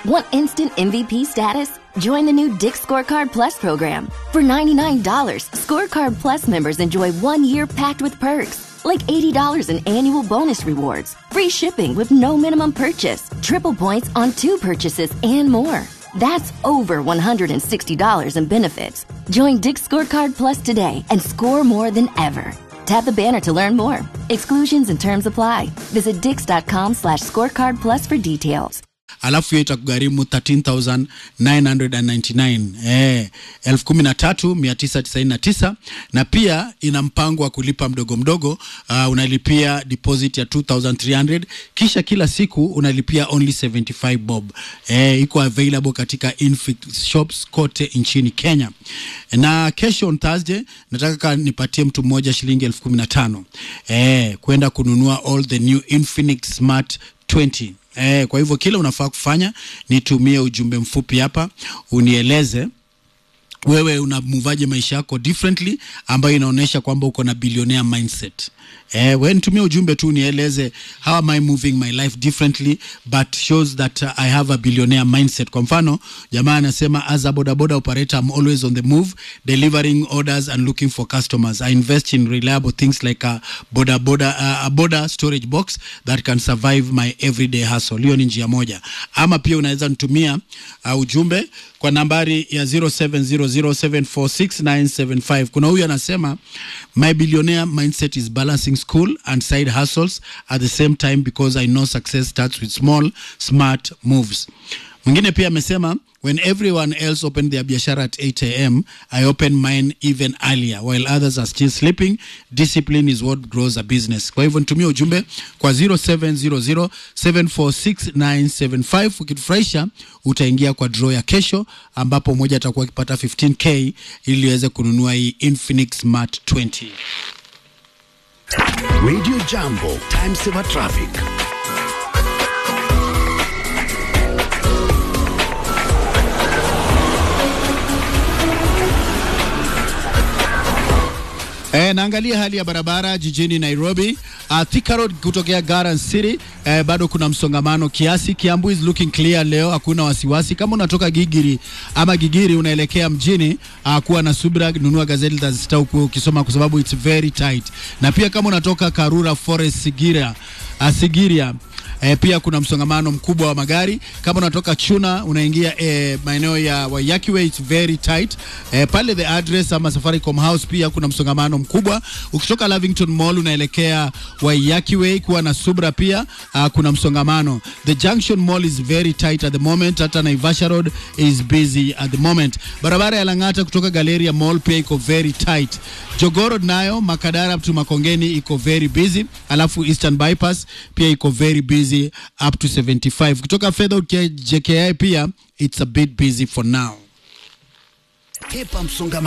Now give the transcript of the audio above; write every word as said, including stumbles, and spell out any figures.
Want instant M V P status? Join the new Dick's Scorecard Plus program. For ninety-nine dollars, Scorecard Plus members enjoy one year packed with perks, like eighty dollars in annual bonus rewards, free shipping with no minimum purchase, triple points on two purchases, and more. That's over one hundred sixty dollars in benefits. Join Dick's Scorecard Plus today and score more than ever. Tap the banner to learn more. Exclusions and terms apply. Visit dix.com slash scorecard plus for details. Alafu itakugharimu thirteen thousand nine hundred ninety-nine, eh elfu kumi na tatu mia tisa tisini na tisa, na pia ina mpango wa kulipa mdogo mdogo. Uh, unalipia deposit ya two thousand three hundred, kisha kila siku unalipia only seventy-five bob. Eh iko available katika Infix shops kote nchini Kenya. Na kesho on Thursday nataka nipatie mtu mmoja shilingi elfu kumi na tano eh kwenda kununua all the new Infinix Smart twenty. Eh, kwa hivyo kila unafaa kufanya nitumie ujumbe mfupi hapa unieleze wewe unamuvaje maisha yako differently, ambayo inaonesha kwamba uko na billionaire mindset. Eh, wewe nitumie ujumbe tu nieleze how am I moving my life differently but shows that uh, I have a billionaire mindset. Kwa mfano, jamaa anasema as a boda boda operator I'm always on the move, delivering orders and looking for customers. I invest in reliable things like a boda boda uh, a boda storage box that can survive my everyday hustle. Hiyo ni njia moja. Ama pia unaweza nitumia uh, ujumbe kwa nambari ya zero seven zero zero seven four six nine seven five. Kuna huyu anasema my billionaire mindset is balancing school and side hustles at the same time because I know success starts with small smart moves. Mwingine pia amesema when everyone else opened their biashara at eight a m I open mine even earlier while others are still sleeping. Discipline is what grows a business. Kwa hivyo nitumie ujumbe kwa zero seven zero zero seven four six nine seven five. Ukitufurahisha utaingia kwa draw ya kesho ambapo mmoja atakuwa akipata fifteen K ili aweze kununua hii Infinix Smart twenty. Radio Jambo, time saver traffic. Eh, naangalia hali ya barabara jijini Nairobi. Uh, Thika Road kutokea Garden City eh, bado kuna msongamano kiasi. Kiambu is looking clear leo, hakuna wasiwasi. Kama unatoka Gigiri ama Gigiri unaelekea mjini, uh, kuwa na subira, nunua gazeti la Star ukisoma kwa sababu it's very tight. Na pia kama unatoka Karura Forest Sigiria, uh, Sigiria E, pia kuna msongamano mkubwa wa magari. Kama unatoka Chuna unaingia e, maeneo ya Waiyaki Way, it's very tight. E, pale the address ama Safaricom House pia kuna msongamano mkubwa. Ukitoka Lavington Mall unaelekea Waiyaki Way, kuwa na subra pia, uh, kuna msongamano. The Junction Mall is very tight at the moment. Hata Naivasha Road is busy at the moment. Barabara ya Lang'ata kutoka Galleria Mall pia iko very tight. Jogoo nayo Makadara to Makongeni iko very busy. Alafu Eastern Bypass pia iko very busy up to seventy-five. Kutoka Fedha J K I pia it's a bit busy for now. Kepa msongamano.